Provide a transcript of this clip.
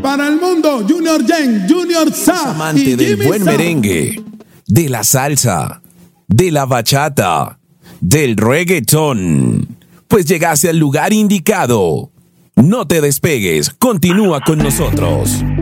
para el mundo, Junior Jen, Junior Sa, Amante y del Jimmy buen Sa. merengue, de la salsa, de la bachata, del reggaetón. Pues llegaste al lugar indicado. No te despegues, continúa con nosotros.